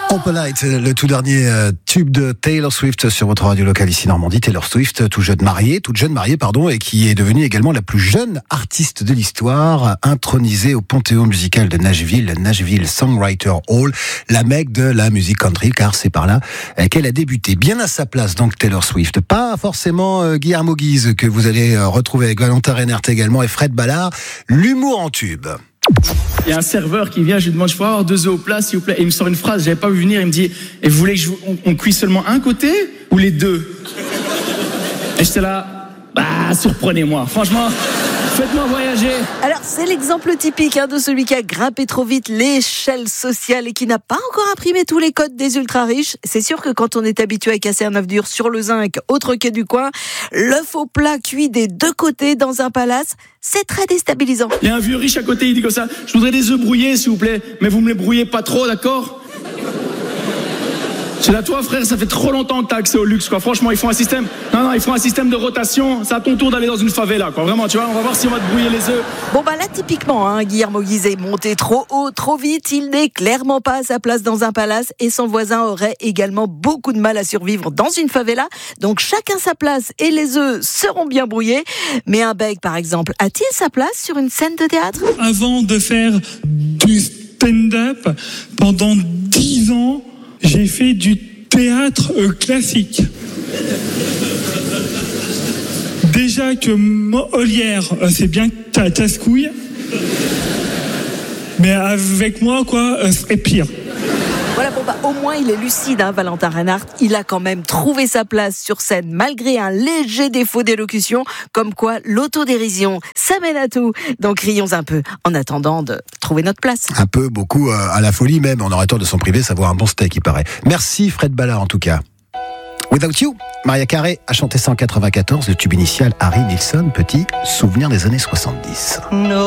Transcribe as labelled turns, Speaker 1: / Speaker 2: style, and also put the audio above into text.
Speaker 1: Opalite, le tout dernier tube de Taylor Swift sur votre radio locale ici Normandie. Taylor Swift, toute jeune mariée, et qui est devenue également la plus jeune artiste de l'histoire, intronisée au Panthéon musical de Nashville, Nashville Songwriter Hall, la mecque de la musique country, car c'est par là qu'elle a débuté. Bien à sa place, donc, Taylor Swift. Pas forcément Guillermo Guise, que vous allez retrouver avec Valentin Reinert également, et Fred Ballard. L'humour en tube.
Speaker 2: Il y a un serveur qui vient, je lui demande, je peux avoir 2 œufs au plat, s'il vous plaît. Et il me sort une phrase, j'avais pas vu venir, il me dit, et vous voulez qu'on cuise seulement un côté ou les deux? Et j'étais là, surprenez-moi, franchement, faites-moi voyager.
Speaker 3: Alors, c'est l'exemple typique de celui qui a grimpé trop vite l'échelle sociale et qui n'a pas encore imprimé tous les codes des ultra riches. C'est sûr que quand on est habitué à casser un œuf dur sur le zinc, autre quai du coin, l'œuf au plat cuit des 2 côtés dans un palace, c'est très déstabilisant.
Speaker 2: Il y a un vieux riche à côté, il dit comme ça, je voudrais des œufs brouillés, s'il vous plaît, mais vous me les brouillez pas trop, d'accord? C'est là, toi, frère, ça fait trop longtemps que t'as accès au luxe, quoi. Franchement, ils font un système. Non, ils font un système de rotation. C'est à ton tour d'aller dans une favela, quoi. Vraiment, tu vois, on va voir si on va te brouiller les œufs.
Speaker 3: Bon, là, typiquement, Guillermo Guise est monté trop haut, trop vite. Il n'est clairement pas à sa place dans un palace et son voisin aurait également beaucoup de mal à survivre dans une favela. Donc, chacun sa place et les œufs seront bien brouillés. Mais un bègue, par exemple, a-t-il sa place sur une scène de théâtre?
Speaker 4: Avant de faire du stand-up, pendant 10 ans, j'ai fait du théâtre classique. Déjà que Molière, c'est bien casse-couille, mais avec moi, c'est pire.
Speaker 3: Voilà, au moins il est lucide, Valentin Reinart. Il a quand même trouvé sa place sur scène malgré un léger défaut d'élocution, comme quoi l'autodérision, ça mène à tout. Donc rions un peu en attendant de trouver notre place.
Speaker 1: Un peu, beaucoup, à la folie même. On aurait tort de s'en priver, savoir un bon steak, il paraît. Merci Fred Ballard en tout cas. Without You, Maria Carey a chanté ça en 94, le tube initial Harry Nilsson, petit souvenir des années 70.
Speaker 5: No.